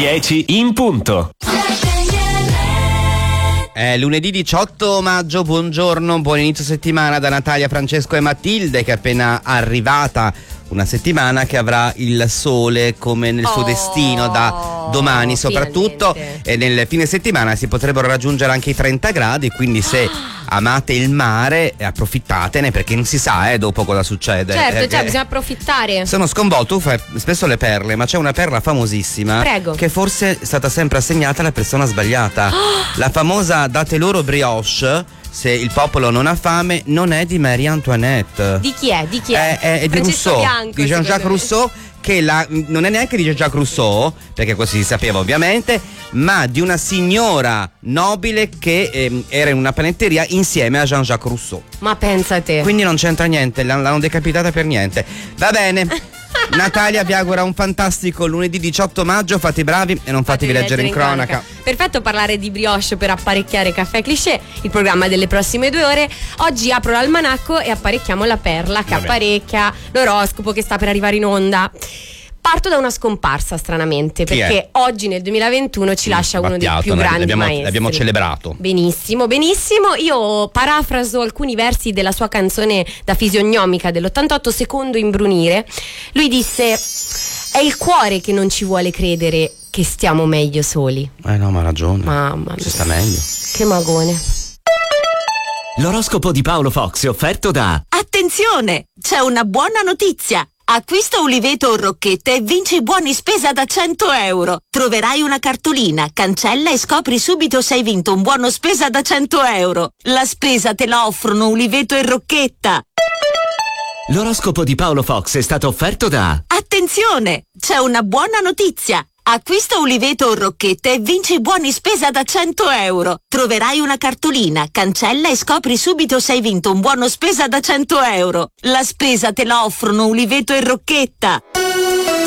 10 in punto. È lunedì 18 maggio, buongiorno, buon inizio settimana da Natalia, Francesco e Matilde, che è appena arrivata. Una settimana che avrà il sole come nel suo destino da domani, soprattutto, e nel fine settimana si potrebbero raggiungere anche i 30 gradi, quindi se amate il mare approfittatene, perché non si sa dopo cosa succede. Certo, bisogna approfittare. Sono sconvolto, tu fai spesso le perle, ma c'è una perla famosissima. Prego. Che forse è stata sempre assegnata alla persona sbagliata. La famosa date loro brioche, se il popolo non ha fame, non è di Marie Antoinette. Di chi è? È di Rousseau, Bianco, di Jean-Jacques Rousseau, che non è neanche di Jean-Jacques Rousseau, perché così si sapeva ovviamente, ma di una signora nobile che era in una panetteria insieme a Jean-Jacques Rousseau. Ma pensa te. Quindi non c'entra niente, l'hanno decapitata per niente. Va bene. Natalia vi augura un fantastico lunedì 18 maggio, fate i bravi e non fatevi leggere in cronaca. Perfetto parlare di brioche per apparecchiare Caffè Cliché, il programma delle prossime 2 ore. Oggi apro l'almanacco e apparecchiamo la perla che apparecchia l'oroscopo che sta per arrivare in onda. Parto da una scomparsa, stranamente, perché oggi nel 2021 ci lascia uno dei più grandi maestri. L'abbiamo celebrato. Benissimo. Io parafraso alcuni versi della sua canzone da fisionomica dell'88, Secondo imbrunire. Lui disse: è il cuore che non ci vuole credere che stiamo meglio soli. No, ma ha ragione. Mamma mia. Si sta meglio. Che magone. L'oroscopo di Paolo Fox è offerto da... Attenzione! C'è una buona notizia! Acquista Uliveto o Rocchette e vinci buoni spesa da 100 euro. Troverai una cartolina, cancella e scopri subito se hai vinto un buono spesa da 100 euro. La spesa te la offrono Uliveto e Rocchetta. L'oroscopo di Paolo Fox è stato offerto da... Attenzione! C'è una buona notizia! Acquista Uliveto o Rocchette e vinci buoni spesa da 100 euro. Troverai una cartolina, cancella e scopri subito se hai vinto un buono spesa da 100 euro. La spesa te la offrono Uliveto e Rocchetta.